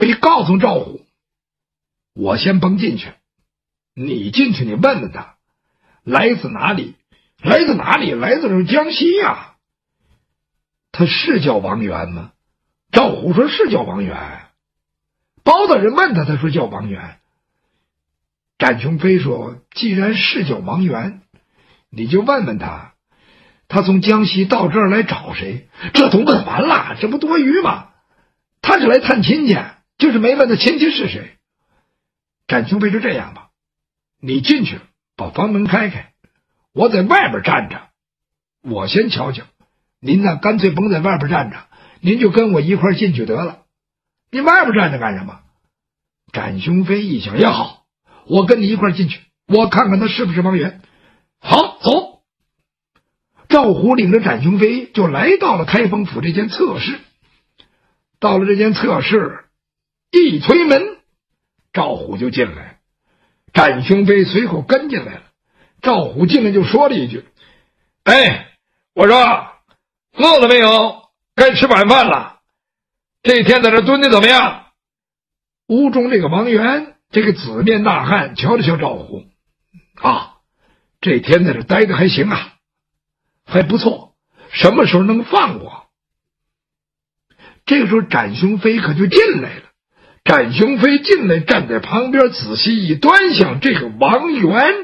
飞告诉赵虎，我先甭进去，你进去你问问他来自哪里，来自哪里，来自是江西呀。他是叫王元吗？赵虎说是叫王元。包大人问他，他说叫王元。展雄飞说既然是叫王元，你就问问他，他从江西到这儿来找谁？这都问完了，这不多余吗？他是来探亲戚，就是没问他亲戚是谁。展雄飞说这样吧，你进去把房门开开，我在外边站着，我先瞧瞧。您呢，干脆甭在外边站着，您就跟我一块进去得了。你外边站着干什么？展雄飞一想也好，我跟你一块进去，我看看他是不是王元。好，走。赵虎领着展雄飞就来到了开封府这间侧室。到了这间侧室，一推门，赵虎就进来，展雄飞随后跟进来了。赵虎进来就说了一句：哎，我说饿了没有？该吃晚饭了。这一天在这蹲的怎么样？屋中这个王元，这个紫面大汉瞧了瞧赵虎，啊，这天在这待的还行啊，还不错，什么时候能放我？这个时候展雄飞可就进来了。展雄飞进来，站在旁边仔细一端详这个王元。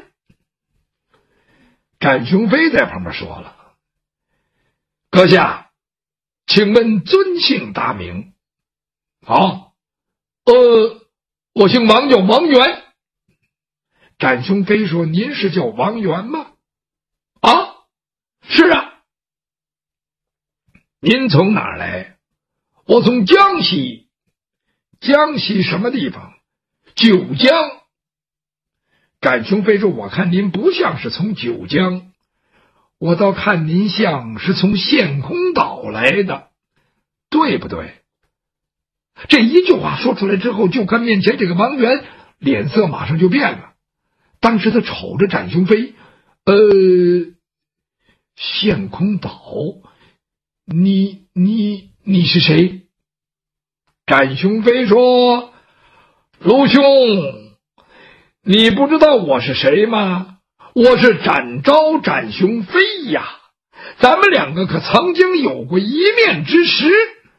展雄飞在旁边说了：阁下，请问尊姓大名？好，我姓王，叫王元。展雄飞说：您是叫王元吗？啊，是啊。您从哪儿来？我从江西。江西什么地方？九江。展雄飞说：我看您不像是从九江，我倒看您像是从陷空岛来的，对不对？这一句话说出来之后，就看面前这个王元脸色马上就变了。当时他瞅着展雄飞，陷空岛，你是谁？展雄飞说：卢兄，你不知道我是谁吗？我是展昭，展雄飞呀，咱们两个可曾经有过一面之时。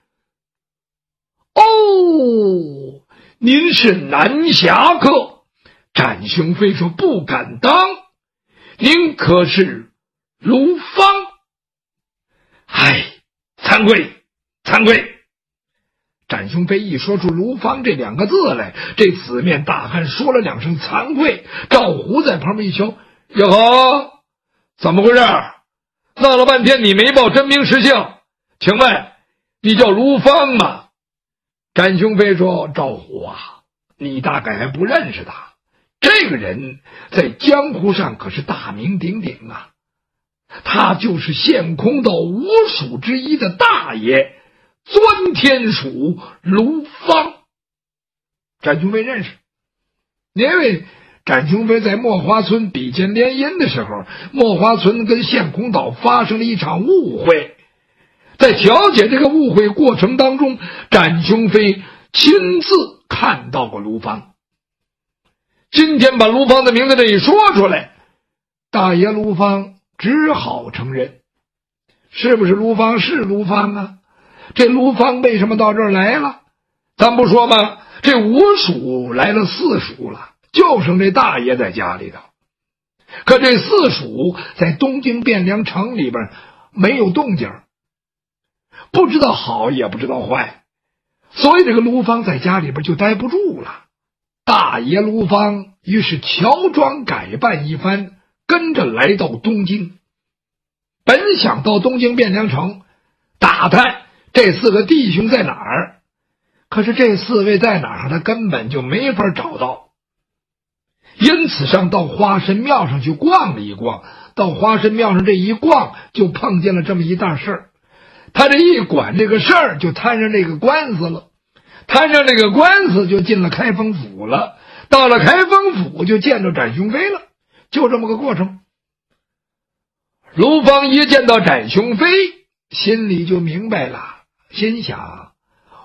哦，您是南侠客。展雄飞说：不敢当。您可是卢芳？哎，惭愧惭愧。展雄飞一说出卢芳这两个字来，这紫面大汉说了两声惭愧。赵虎在旁边一瞧，呀呵，怎么回事？闹了半天你没报真名实姓，请问你叫卢芳吗？展雄飞说：赵虎啊，你大概还不认识他，这个人在江湖上可是大名鼎鼎啊，他就是陷空岛五鼠之一的大爷钻天鼠卢芳。展雄飞认识，因为展雄飞在墨花村比肩联姻的时候，墨花村跟陷空岛发生了一场误会，在调解这个误会过程当中，展雄飞亲自看到过卢芳。今天把卢芳的名字这一说出来，大爷卢芳只好承认，是不是卢芳？是卢芳啊。这卢芳为什么到这儿来了？咱不说吗？这五鼠来了四鼠了，就剩这大爷在家里头。可这四鼠在东京汴梁城里边没有动静，不知道好也不知道坏，所以这个卢芳在家里边就待不住了。大爷卢芳于是乔装改扮一番，跟着来到东京。本想到东京汴梁城打探这四个弟兄在哪儿，可是这四位在哪儿他根本就没法找到，因此上到花神庙上去逛了一逛。到花神庙上这一逛，就碰见了这么一大事儿。他这一管这个事儿，就摊上这个官司了，摊上这个官司就进了开封府了，到了开封府就见着展雄飞了，就这么个过程。卢芳一见到展雄飞，心里就明白了，心想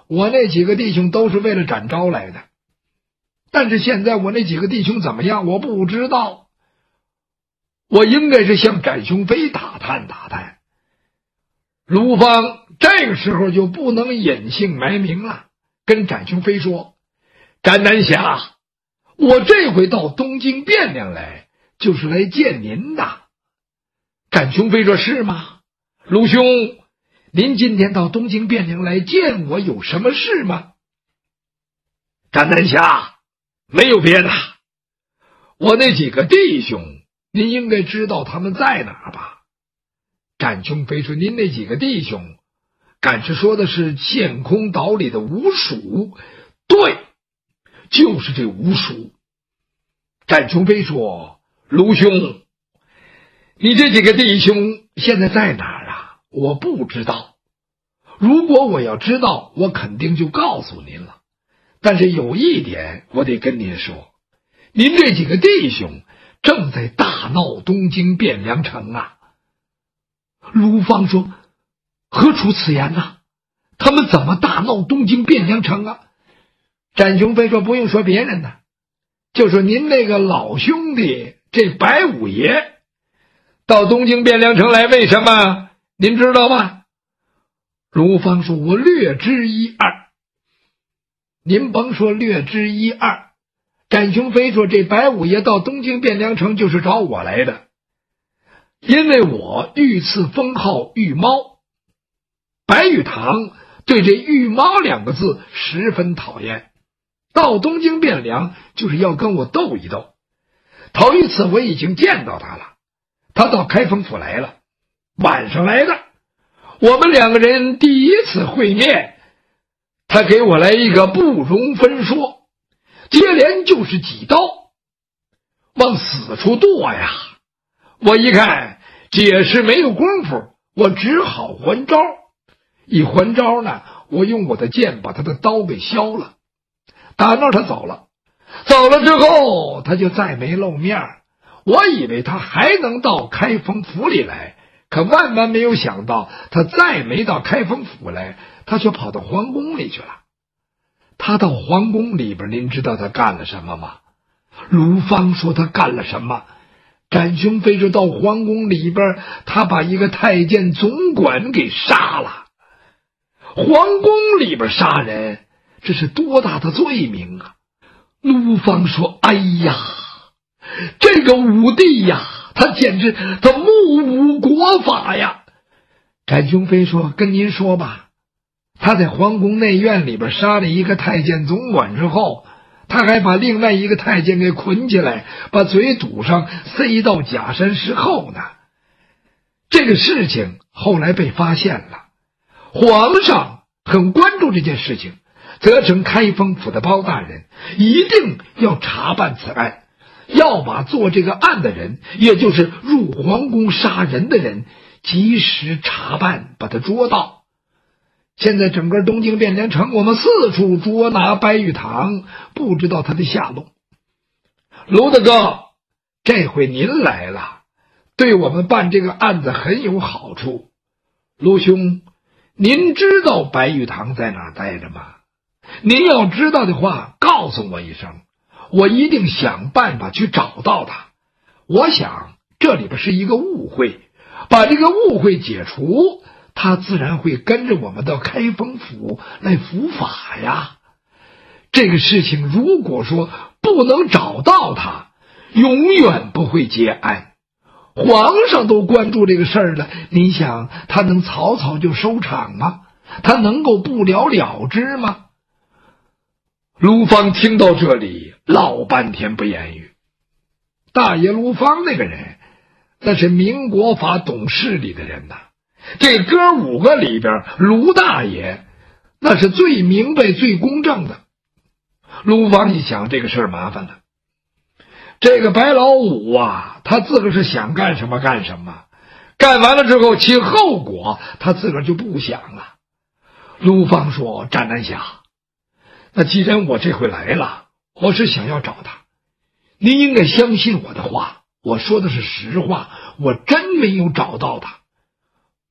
我那几个弟兄都是为了展昭来的，但是现在我那几个弟兄怎么样，我不知道。我应该是向展雄飞打探打探。卢芳这个时候就不能隐姓埋名了，跟展雄飞说：展南侠，我这回到东京汴梁来，就是来见您的。展雄飞说：是吗？卢兄，您今天到东京汴梁来见我有什么事吗？展南侠，没有别的，我那几个弟兄您应该知道他们在哪儿吧？展雄飞说：您那几个弟兄，敢是说的是陷空岛里的吴蜀？对，就是这吴蜀。展雄飞说：卢兄，你这几个弟兄现在在哪儿啊？我不知道。如果我要知道，我肯定就告诉您了。但是有一点我得跟您说，您这几个弟兄正在大闹东京汴梁城啊。卢芳说：何出此言呢？他们怎么大闹东京汴梁城啊？展雄飞说：不用说别人的，就说您那个老兄弟这白五爷到东京汴梁城来，为什么您知道吗？卢芳说：我略知一二。您甭说略知一二，展雄飞说：这白五爷到东京汴梁城就是找我来的，因为我御赐封号御猫。白玉堂对这御猫两个字十分讨厌，到东京汴梁就是要跟我斗一斗。头一次我已经见到他了，他到开封府来了，晚上来的，我们两个人第一次会面，他给我来一个不容分说，接连就是几刀，往死处剁呀。我一看解释没有功夫，我只好还招。一还招呢，我用我的剑把他的刀给削了。打那儿他走了，走了之后他就再没露面。我以为他还能到开封府里来，可万万没有想到，他再没到开封府来，他却跑到皇宫里去了。他到皇宫里边，您知道他干了什么吗？卢芳说他干了什么？展雄飞说到皇宫里边，他把一个太监总管给杀了。皇宫里边杀人，这是多大的罪名啊！卢芳说：哎呀，这个武帝呀，他简直他目无国法呀！展雄飞说：跟您说吧，他在皇宫内院里边杀了一个太监总管之后，他还把另外一个太监给捆起来，把嘴堵上，塞到假山石后呢。这个事情后来被发现了，皇上很关注这件事情，责成开封府的包大人一定要查办此案，要把做这个案的人，也就是入皇宫杀人的人，及时查办，把他捉到。现在整个东京汴梁城，我们四处捉拿白玉堂，不知道他的下落。卢大哥，这回您来了，对我们办这个案子很有好处。卢兄，您知道白玉堂在哪儿待着吗？您要知道的话，告诉我一声，我一定想办法去找到他。我想这里边是一个误会，把这个误会解除，他自然会跟着我们到开封府来伏法呀。这个事情如果说不能找到他，永远不会结案。皇上都关注这个事儿了，您想他能草草就收场吗？他能够不了了之吗？卢芳听到这里，老半天不言语。大爷卢芳那个人，那是民国法懂事理的人呐。这哥五个里边，卢大爷那是最明白最公正的。卢芳一想，这个事儿麻烦了。这个白老五啊，他自个儿是想干什么干什么，干完了之后其后果他自个儿就不想了。卢芳说：展南侠，那既然我这回来了，我是想要找他，您应该相信我的话，我说的是实话，我真没有找到他。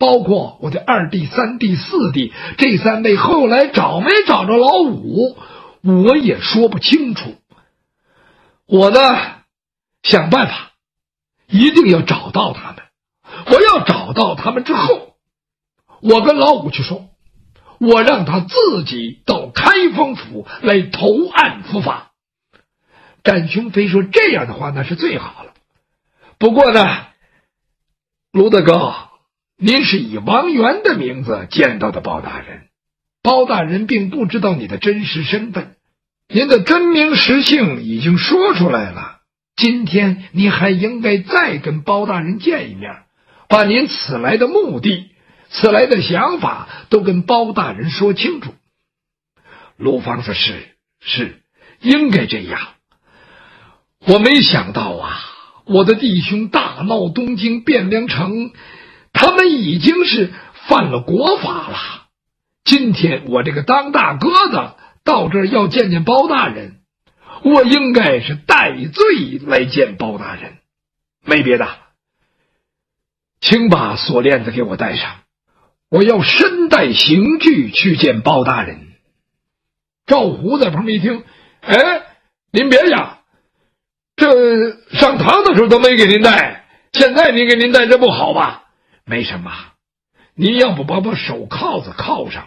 包括我的二弟、三弟、四弟这三位后来找没找着老五，我也说不清楚。我呢，想办法，一定要找到他们。我要找到他们之后，我跟老五去说，我让他自己到开封府来投案伏法。展雄飞说这样的话那是最好了。不过呢，卢大哥，您是以王元的名字见到的包大人，包大人并不知道你的真实身份，您的真名实姓已经说出来了。今天你还应该再跟包大人见一面，把您此来的目的、此来的想法都跟包大人说清楚。卢芳说是应该这样。我没想到啊，我的弟兄大闹东京汴梁城，他们已经是犯了国法了。今天我这个当大哥的到这儿要见见包大人，我应该是戴罪来见包大人，没别的，请把锁链子给我戴上，我要身带刑具去见包大人。赵胡在旁边一听，您别呀，这上堂的时候都没给您戴，现在您给您戴，这不好吧？没什么，您要不把手铐子铐上。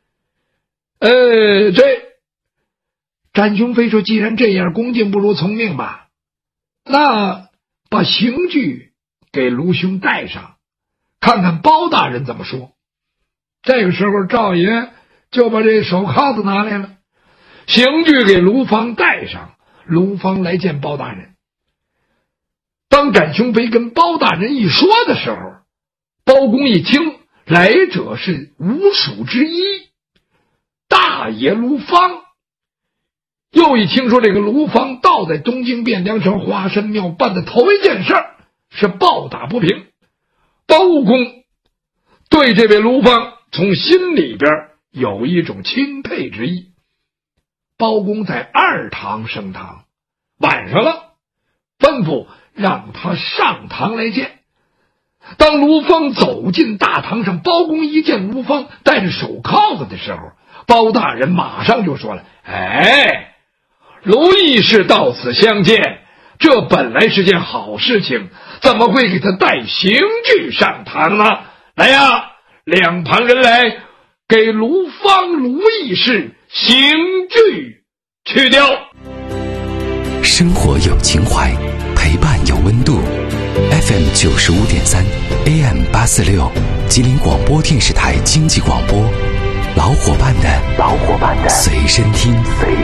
展雄飞说，既然这样，恭敬不如从命吧，那把刑具给卢兄戴上，看看包大人怎么说。这个时候赵爷就把这手铐子拿来了，刑具给卢芳戴上，卢芳来见包大人。当展雄飞跟包大人一说的时候，包公一听，来者是五属之一大爷卢芳。又一听说这个卢芳倒在东京汴梁城华山庙办的头一件事是暴打不平，包公对这位卢芳从心里边有一种钦佩之意。包公在二堂升堂，晚上了，吩咐让他上堂来见。当卢芳走进大堂上，包公一见卢芳戴着手铐子的时候，包大人马上就说了，卢义士到此相见，这本来是件好事情，怎么会给他带刑具上堂呢？来呀，两旁人来，给卢芳、卢义士刑具去掉。 生活有情怀，陪伴有温度。FM 95.3 AM 846，吉林广播电视台经济广播，老伙伴的随身听。